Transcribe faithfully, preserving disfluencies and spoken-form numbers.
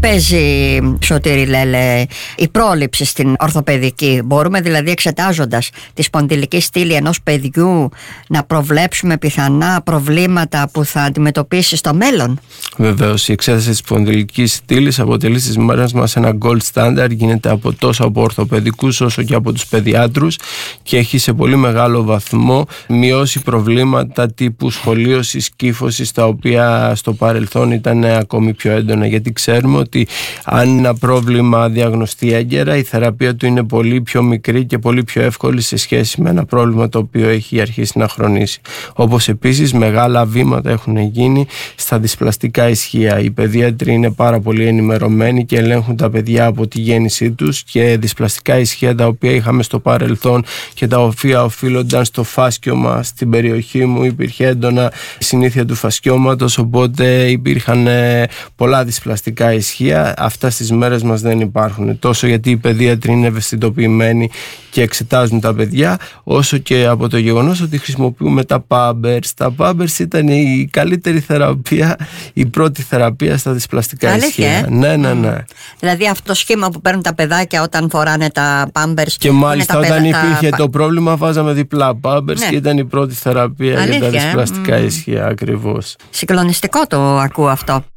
παίζει, Σωτήρη Λέλε, η πρόληψη στην ορθοπαιδική? Μπορούμε δηλαδή, εξετάζοντας τη σπονδυλική στήλη ενός παιδιού, να προβλέψουμε πιθανά προβλήματα που θα αντιμετωπίσει στο μέλλον? Βεβαίως, η εξέταση της σπονδυλικής στήλης αποτελεί στις μέρες μας ένα gold standard. Γίνεται από τόσο από ορθοπαιδικούς όσο και από τους παιδιάτρους και έχει σε πολύ μεγάλο βαθμό μειώσει προβλήματα τύπου σχολίωσης, κύφωσης, τα οποία στο παρελθόν ήταν ακόμη πιο έντονα, γιατί ξέρουμε ότι αν ένα πρόβλημα διαγνωστεί έγκαιρα, η θεραπεία του είναι πολύ πιο μικρή και πολύ πιο εύκολη σε σχέση με ένα πρόβλημα το οποίο έχει αρχίσει να χρονίσει. Όπως επίσης μεγάλα βήματα έχουν γίνει στα δυσπλαστικά ισχύα. Οι παιδίατροι είναι πάρα πολύ ενημερωμένοι και ελέγχουν τα παιδιά από τη γέννησή τους, και δυσπλαστικά ισχύα τα οποία είχαμε στο παρελθόν και τα οποία οφείλονταν στο φάσκιωμα. Στην περιοχή μου υπήρχε έντονα συνήθεια του φασκιώματος, οπότε υπήρχαν πολλά δυσπλαστικά ισχύα. Αυτά στις μέρες μας δεν υπάρχουν, τόσο γιατί οι παιδίατροι είναι ευαισθητοποιημένοι και εξετάζουν τα παιδιά, όσο και από το γεγονός ότι χρησιμοποιούμε τα Pampers. Τα Pampers ήταν η καλύτερη θεραπεία, η πρώτη θεραπεία στα δυσπλαστικά Αλήθεια, ισχύα. ε? Ναι, ναι, ναι. Δηλαδή αυτό το σχήμα που παίρνουν τα παιδάκια όταν φοράνε τα Pampers. Και μάλιστα όταν παιδα... υπήρχε τα... το πρόβλημα, βάζαμε διπλά Pampers, ναι. Και ήταν η πρώτη θεραπεία. Αλήθεια, για τα δυσπλαστικά ε? ισχύα, ακριβώς. Συγκλονιστικό το ακούω αυτό.